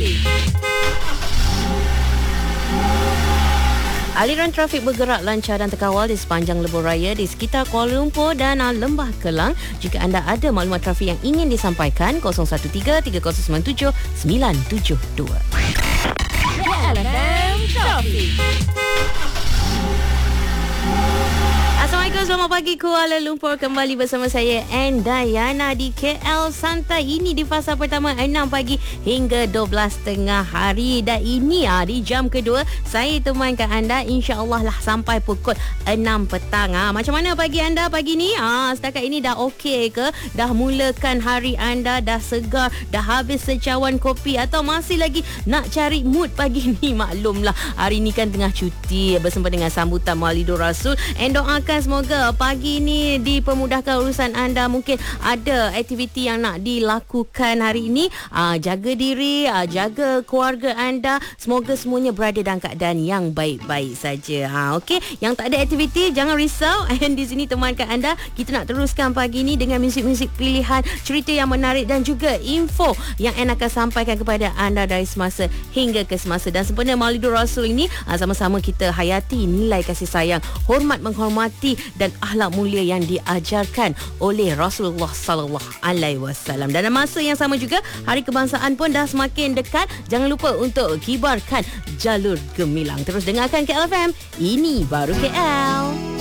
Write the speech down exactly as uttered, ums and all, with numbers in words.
trafik. Aliran trafik bergerak lancar dan terkawal di sepanjang lebuh raya di sekitar Kuala Lumpur dan uh, Lembah Kelang. Jika anda ada maklumat trafik yang ingin disampaikan, kosong satu tiga tiga kosong sembilan tujuh sembilan tujuh dua. K L F M Trafik. Assalamualaikum, selamat pagi Kuala Lumpur. Kembali bersama saya Endayana di K L Santai. Ini di fasa pertama enam pagi hingga dua belas tengah hari. Dan ini ah, di jam kedua saya temankan anda insya-Allah lah sampai pukul enam petang. Ah, macam mana pagi anda pagi ni? Ah, setakat ini dah okey ke? Dah mulakan hari anda, dah segar, dah habis secawan kopi atau masih lagi nak cari mood pagi ni? Maklumlah hari ni kan tengah cuti bersama dengan sambutan Maulidur Rasul. And doakan semoga pagi ni dipermudahkan urusan anda. Mungkin ada aktiviti yang nak dilakukan hari ini. Aa, jaga diri, aa, jaga keluarga anda. Semoga semuanya berada dalam keadaan yang baik-baik saja. Ha, okey, yang tak ada aktiviti jangan risau. And di sini temankan anda, kita nak teruskan pagi ni dengan muzik-muzik pilihan, cerita yang menarik dan juga info yang Anne akan sampaikan kepada anda dari semasa hingga ke semasa. Dan sempena Maulidur Rasul ini, aa, sama-sama kita hayati nilai kasih sayang, hormat menghormati dan akhlak mulia yang diajarkan oleh Rasulullah sallallahu alaihi wasallam. Dan masa yang sama juga Hari Kebangsaan pun dah semakin dekat. Jangan lupa untuk kibarkan jalur gemilang. Terus dengarkan K L F M. Ini baru K L.